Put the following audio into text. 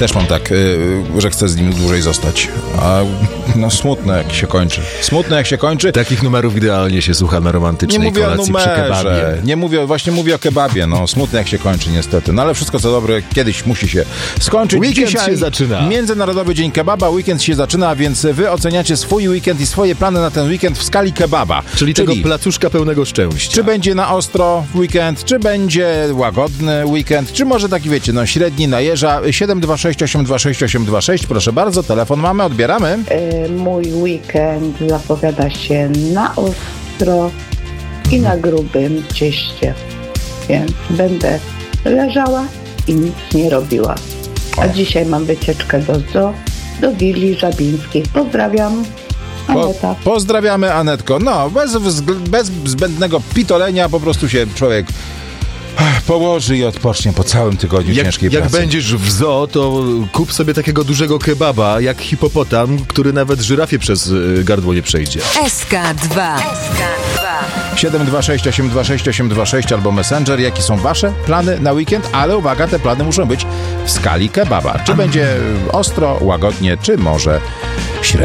Też mam tak, że chcę z nim dłużej zostać. A no smutne jak się kończy. Smutne jak się kończy. Takich numerów idealnie się słucha na romantycznej kolacji przy kebabie. Nie mówię, właśnie mówię o kebabie. No smutne jak się kończy niestety. No ale wszystko co dobre kiedyś musi się skończyć. Weekend Dzisiaj się zaczyna. Międzynarodowy Dzień Kebaba. Weekend się zaczyna, a więc wy oceniacie swój weekend i swoje plany na ten weekend w skali kebaba. Czyli tego placuszka pełnego szczęścia. Czy będzie na ostro weekend, czy będzie łagodny weekend, czy może taki wiecie, no średni na jeża. 726 826 826. Proszę bardzo, telefon mamy, odbieramy. Mój weekend zapowiada się na ostro i na grubym cieście, więc będę leżała i nic nie robiła. A dzisiaj mam wycieczkę do zoo, do willi żabińskiej. Pozdrawiam, Aneta. Pozdrawiamy, Anetko. No, bez zbędnego pitolenia po prostu się człowiek położy i odpocznie po całym tygodniu ciężkiej pracy. Jak będziesz w zoo, to kup sobie takiego dużego kebaba, jak hipopotam, który nawet żyrafie przez gardło nie przejdzie. SK2 726 826 826 albo Messenger. Jakie są wasze plany na weekend? Ale uwaga, te plany muszą być w skali kebaba. Czy będzie ostro, łagodnie, czy może średnio?